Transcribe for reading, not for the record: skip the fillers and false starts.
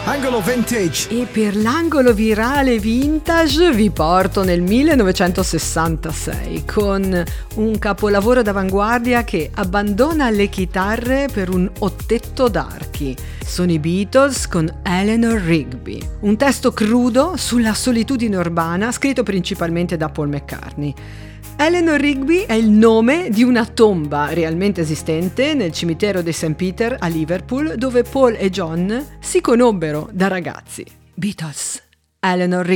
Angolo Vintage. E per l'angolo virale vintage vi porto nel 1966 con un capolavoro d'avanguardia che abbandona le chitarre per un ottetto d'archi. Sono i Beatles con Eleanor Rigby, un testo crudo sulla solitudine urbana scritto principalmente da Paul McCartney. Eleanor Rigby è il nome di una tomba realmente esistente nel cimitero di St. Peter a Liverpool, dove Paul e John si conobbero da ragazzi. Beatles, Eleanor Rigby.